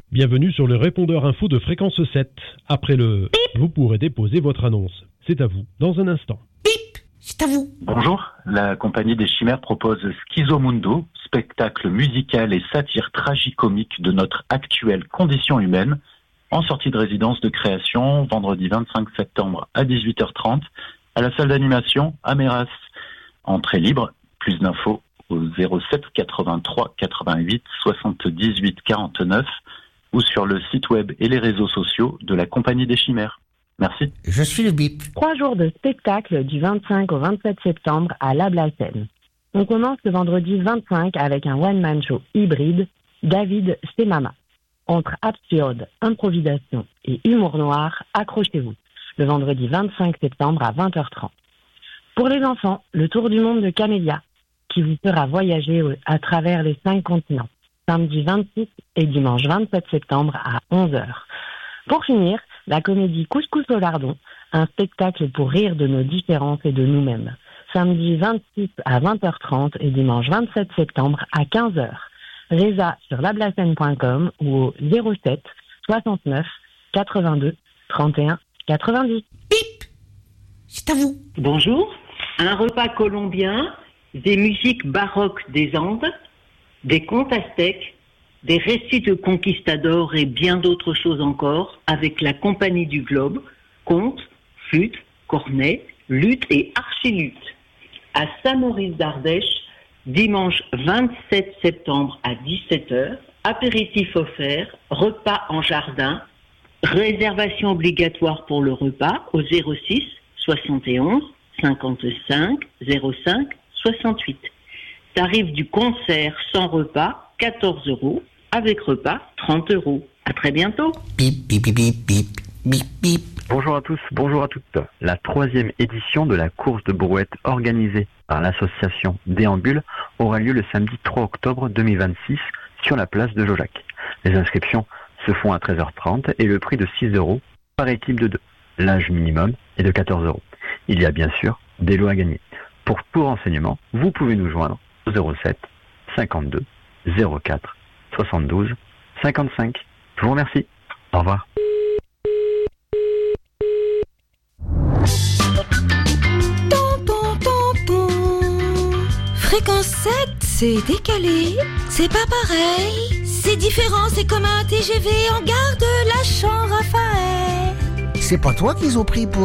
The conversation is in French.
Bienvenue sur le répondeur info de Fréquence 7. Après le bip, vous pourrez déposer votre annonce. C'est à vous, dans un instant. Bip, c'est à vous. Bonjour, la compagnie des Chimères propose Schizomundo, spectacle musical et satire tragicomique de notre actuelle condition humaine, en sortie de résidence de création, vendredi 25 septembre à 18h30, à la salle d'animation à Méras. Entrée libre, plus d'infos au 07 83 88 78 49 ou sur le site web et les réseaux sociaux de la Compagnie des Chimères. Merci. Je suis le bip. 3 jours de spectacle du 25 au 27 septembre à La Blacenne. On commence le vendredi 25 avec un one-man show hybride, David Semama. Entre absurde, improvisation et humour noir, accrochez-vous. Le vendredi 25 septembre à 20h30. Pour les enfants, le tour du monde de Camélia, qui vous fera voyager à travers les 5 continents. Samedi 26 et dimanche 27 septembre à 11h. Pour finir, la comédie Couscous au lardon, un spectacle pour rire de nos différences et de nous-mêmes. Samedi 26 à 20h30 et dimanche 27 septembre à 15h. Résa sur lablacène.com ou au 07 69 82 31 90. Bip, c'est à vous. Bonjour. Un repas colombien, des musiques baroques des Andes, des contes aztèques, des récits de conquistadors et bien d'autres choses encore avec la Compagnie du Globe, contes, flûtes, cornets, luth et archiluth. À Saint-Maurice d'Ardèche, dimanche 27 septembre à 17h, apéritif offert, repas en jardin, réservation obligatoire pour le repas au 06 71 55 05 68. Tarif du concert sans repas, 14 €. Avec repas, 30 €. À très bientôt. Bip, bip, bip, bip, bip, bip, bip. Bonjour à tous, bonjour à toutes. La 3e édition de la course de brouette organisée par l'association Déambule aura lieu le samedi 3 octobre 2026 sur la place de Jojac. Les inscriptions se font à 13h30 et le prix de 6 € par équipe de 2. L'âge minimum est de 14 €. Il y a bien sûr des lots à gagner. Pour tout renseignement, vous pouvez nous joindre au 07 52 04 72 55. Je vous remercie. Au revoir. Fréquence 7, c'est décalé, c'est pas pareil, c'est différent, c'est comme un TGV en gare de la Champ-Raphaël. C'est pas toi qu'ils ont pris pour